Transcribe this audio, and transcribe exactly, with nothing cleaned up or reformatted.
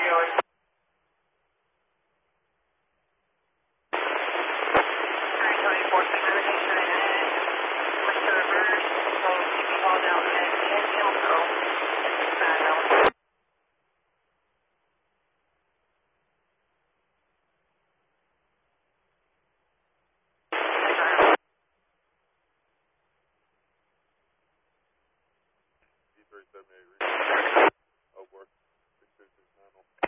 three seven eight, oh, work, six two six nine.